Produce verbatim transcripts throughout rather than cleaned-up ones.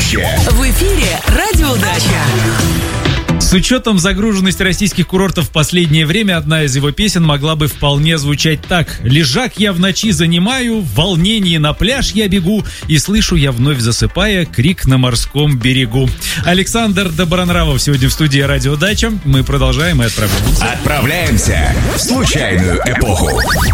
будущее». В эфире «Радиодача». С учетом загруженности российских курортов в последнее время, одна из его песен могла бы вполне звучать так. «Лежак я в ночи занимаю, в волнении на пляж я бегу, и слышу я вновь засыпая крик на морском берегу». Александр Добронравов сегодня в студии «Радиодача». Мы продолжаем и отправляемся. Отправляемся в случайную эпоху.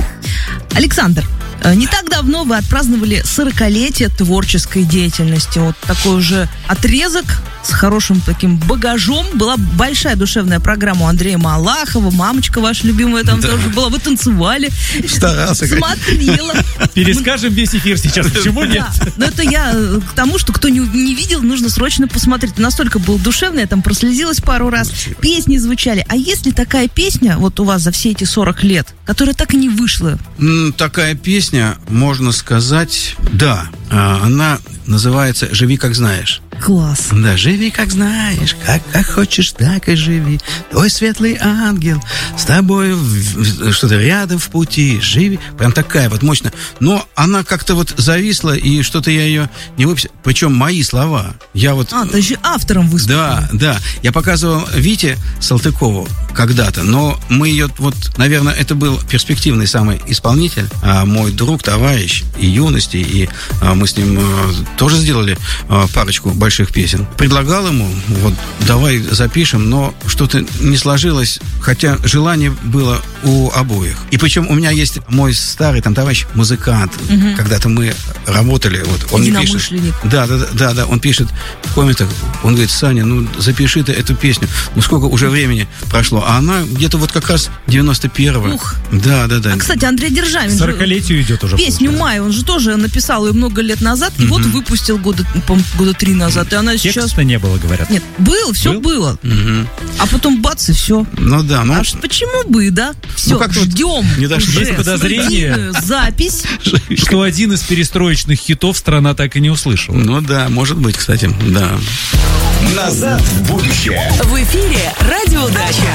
Александр, не так давно вы отпраздновали сорокалетие творческой деятельности. Вот такой уже отрезок с хорошим таким багажом. Была большая душевная программа у Андрея Малахова. Мамочка ваша любимая там да. тоже была. Вы танцевали. Старался. Смотрела. Перескажем весь эфир сейчас. Почему нет? Да. Но это я к тому, что кто не, не видел, нужно срочно посмотреть. Настолько был душевный, я там прослезилась пару раз. Песни звучали. А есть ли такая песня, вот у вас за все эти сорок лет, которая так и не вышла? Такая песня, можно сказать, да. Она называется «Живи, как знаешь». Класс. Да, живи, как знаешь, как, как хочешь, так и живи. Твой светлый ангел с тобой в, что-то рядом в пути. Живи. Прям такая вот мощная. Но она как-то вот зависла, и что-то я ее не выписал. Причем мои слова. Я вот... А, ты же автором выступил. Да, да. Я показывал Вите Салтыкову когда-то, но мы ее вот, наверное, это был перспективный самый исполнитель, а мой друг, товарищ и юности, и а, мы с ним а, тоже сделали а, парочку больших песен. Предлагал ему, вот, давай запишем, но что-то не сложилось, хотя желание было у обоих. И причем у меня есть мой старый там товарищ, музыкант, угу. когда-то мы работали, вот, он мне пишет, да, да, да, да, он пишет в комментах, он говорит: Саня, ну запиши ты эту песню, ну сколько уже времени прошло, а она где-то вот как раз девяносто первого. Ух. Да, да, да. А, кстати, Андрей Державин сорокалетию идет уже. Песню «Май», он же тоже написал ее много лет назад, и угу. вот выпустил года, года три назад, и она Текста сейчас... Текста не было, говорят. Нет, был, все был? было. Угу. А потом бац, и все. Ну да, ну... А почему бы, да? Все, ну, ждем не даже есть подозрение, запись, что один из перестроечных хитов страна так и не услышала. Ну да, может быть, кстати, да. Назад в будущее. В эфире «Радиодача».